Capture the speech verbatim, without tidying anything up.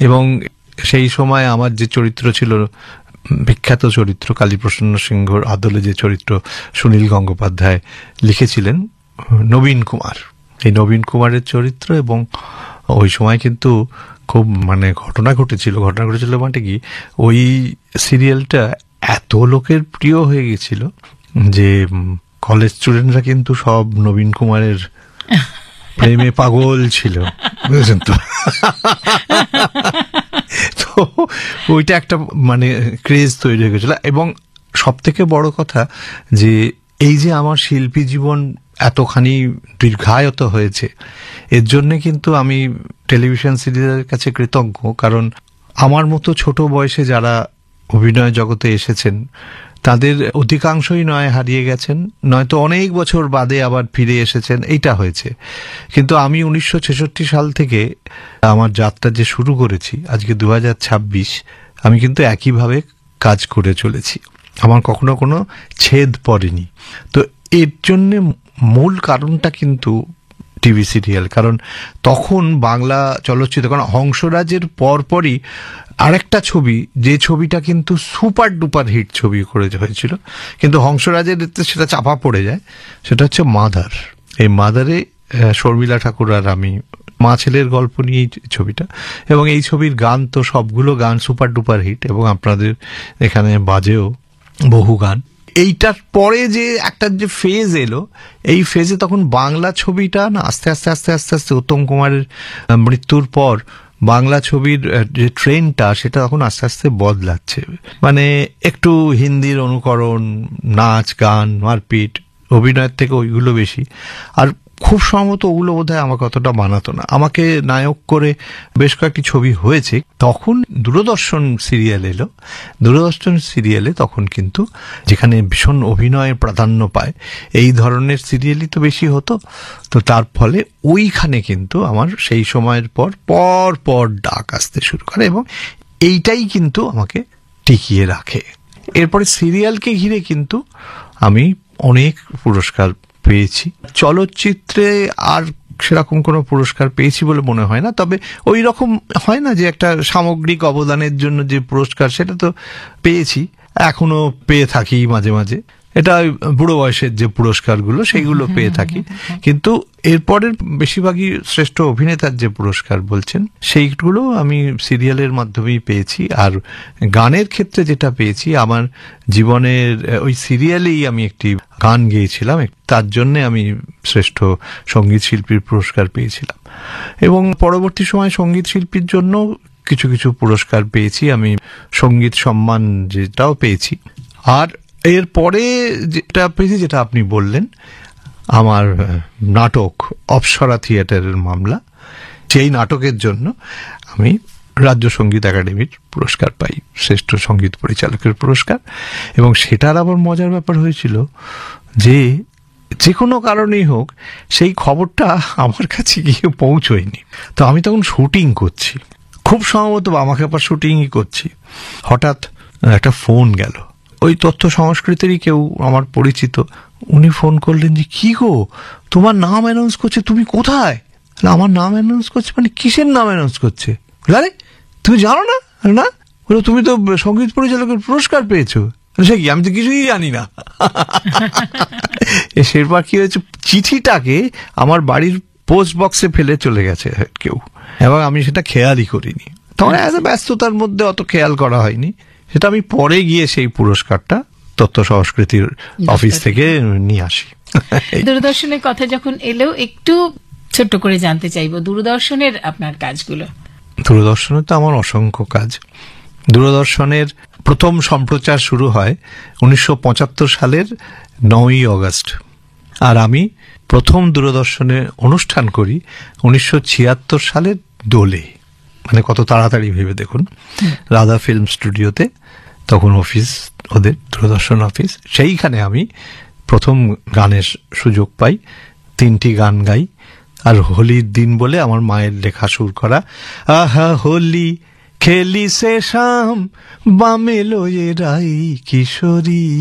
এবং সেই সময় আমার যে চরিত্র ছিল, বিখ্যাত চরিত্র কালীপ্রসন্ন সিংহর আদলে যে চরিত্র সুনীল গঙ্গোপাধ্যায় লিখেছিলেন, নবীন কুমার, এই নবীন কুমারের চরিত্র। এবং ওই সময় কিন্তু খুব মানে ঘটনা ঘটেছিল, ঘটনা ঘটেছিল মানে কি, ওই সিরিয়ালটা এত লোকের প্রিয় হয়ে গেছিল যে কলেজ স্টুডেন্টরা কিন্তু সব নবীন কুমারের প্রেমে পাগল ছিল, বুঝেছেন তো। তো ওইটা একটা মানে ক্রেজ তৈরি হয়ে গেছিল। এবং সব থেকে বড় কথা যে এই যে আমার শিল্পী জীবন এতখানি দীর্ঘায়ত হয়েছে, এর জন্যে কিন্তু আমি টেলিভিশন সিরিয়ালের কাছে কৃতজ্ঞ। কারণ আমার মতো ছোট বয়সে যারা অভিনয় জগতে এসেছেন তাদের অধিকাংশই নয় হারিয়ে গেছেন, নয়তো অনেক বছর বাদে আবার ফিরে এসেছেন, এইটা হয়েছে। কিন্তু আমি উনিশশো ছেষট্টি সাল থেকে আমার যাত্রা যে শুরু করেছি, আজকে দু হাজার ছাব্বিশ, আমি কিন্তু একইভাবে কাজ করে চলেছি, আমার কখনো কোনো ছেদ পড়েনি। তো এর জন্যে মূল কারণটা কিন্তু টিভি সিরিয়াল। কারণ তখন বাংলা চলচ্চিত্র, কারণ হংসরাজের পরপরই আরেকটা ছবি, যে ছবিটা কিন্তু সুপার ডুপার হিট ছবি করে হয়েছিল, কিন্তু হংসরাজের সেটা চাপা পড়ে যায়, সেটা হচ্ছে মাদার। এই মাদারে শর্মিলা ঠাকুর আর আমি, মা ছেলের গল্প নিয়ে ছবিটা, এবং এই ছবির গান তো সবগুলো গান সুপার ডুপার হিট, এবং আপনাদের এখানে বাজেও বহু গান। এইটার পরে যে একটা যে ফেজ এলো, এই ফেজে তখন বাংলা ছবিটা না আস্তে আস্তে আস্তে আস্তে আস্তে উত্তম কুমারের মৃত্যুর পর বাংলা ছবির যে ট্রেন্ডটা, সেটা তখন আস্তে আস্তে বদলাচ্ছে। মানে একটু হিন্দির অনুকরণ, নাচ গান, মারপিট, অভিনয়ের থেকে ওইগুলো বেশি। আর খুব সম্ভবত ওগুলো বোধহয় আমাকে অতটা বানাতো না। আমাকে নায়ক করে বেশ কয়েকটি ছবি হয়েছে। তখন দূরদর্শন সিরিয়াল এলো, দূরদর্শন সিরিয়ালে তখন কিন্তু যেখানে ভীষণ অভিনয়ের প্রাধান্য পায়, এই ধরনের সিরিয়ালই তো বেশি হতো। তো তার ফলে ওইখানে কিন্তু আমার সেই সময়ের পর পর পর ডাক আসতে শুরু করে, এবং এইটাই কিন্তু আমাকে টিকিয়ে রাখে। এরপরে সিরিয়ালকে ঘিরে কিন্তু আমি অনেক পুরস্কার পেয়েছি। চলচ্চিত্রে আর সেরকম কোনো পুরস্কার পেয়েছি বলে মনে হয় না, তবে ওই রকম হয় না যে একটা সামগ্রিক অবদানের জন্য যে পুরস্কার, সেটা তো পেয়েছি, এখনো পেয়ে থাকি মাঝে মাঝে। এটা বুড়ো বয়সের যে পুরস্কারগুলো সেইগুলো পেয়ে থাকি। কিন্তু এরপরের বেশিরভাগই শ্রেষ্ঠ অভিনেতার যে পুরস্কার বলছেন, সেইগুলো আমি সিরিয়ালের মাধ্যমেই পেয়েছি। আর গানের ক্ষেত্রে যেটা পেয়েছি, আমার জীবনের ওই সিরিয়ালেই আমি একটি গান গেয়েছিলাম, তার জন্যে আমি শ্রেষ্ঠ সঙ্গীত শিল্পীর পুরস্কার পেয়েছিলাম। এবং পরবর্তী সময় সঙ্গীত শিল্পীর জন্য কিছু কিছু পুরস্কার পেয়েছি, আমি সঙ্গীত সম্মান যেটাও পেয়েছি। আর এরপরে যেটা পেয়েছি, যেটা আপনি বললেন, আমার নাটক অপ্সরা থিয়েটারের মামলা, সেই নাটকের জন্য আমি রাজ্য সঙ্গীত একাডেমির পুরস্কার পাই, শ্রেষ্ঠ সঙ্গীত পরিচালকের পুরস্কার। এবং সেটার আবার মজার ব্যাপার হয়েছিল যে যে কোনো কারণেই হোক সেই খবরটা আমার কাছে গিয়ে পৌঁছয়নি। তো আমি তখন শুটিং করছি, খুব সম্ভবত আমাকে আবার শুটিংই করছি, হঠাৎ একটা ফোন গেল, ওই তথ্য সংস্কৃতিরই কেউ আমার পরিচিত। উনি ফোন করলেন যে, কি গো, তোমার নাম অ্যানাউন্স করছে, তুমি কোথায়? আমার নাম অ্যানাউন্স করছে মানে কিসের নাম অ্যানাউন্স করছে? আরে তুমি জানো না? না, বলো তুমি তো সঙ্গীত পরিচালকের পুরস্কার পেয়েছো। সে কি, আমি তো কিছুই জানি না। সেরপর কি হয়েছে, চিঠিটাকে আমার বাড়ির পোস্ট বক্সে ফেলে চলে গেছে কেউ, এবং আমি সেটা খেয়ালই করিনি। তখন এত ব্যস্ততার মধ্যে অত খেয়াল করা হয়নি। সেটা আমি পরে গিয়ে সেই পুরস্কারটা তথ্য সংস্কৃতির অফিস থেকে নিয়ে আসি। দূরদর্শনের কথা যখন এলো, একটু ছোট্ট করে জানতে চাইবো দূরদর্শনের আপনার কাজগুলো। দূরদর্শনে তো আমার অসংখ্য কাজ। দূরদর্শনের প্রথম সম্প্রচার শুরু হয় উনিশশো পঁচাত্তর সালের নয়ই অগস্ট, আর আমি প্রথম দূরদর্শনে অনুষ্ঠান করি উনিশশো ছিয়াত্তর সালের দোলে। মানে কত তাড়াতাড়ি ভেবে দেখুন, রাধা ফিল্ম স্টুডিওতে তখন অফিস, ওদের দূরদর্শন অফিস, সেইখানে আমি প্রথম গানের সুযোগ পাই, তিনটি গান গাই। আর হোলির দিন বলে আমার মায়ের লেখা সুর করা, আহা হোলি খেলি সে শাম বামে লয়ে রাই কিশোরী।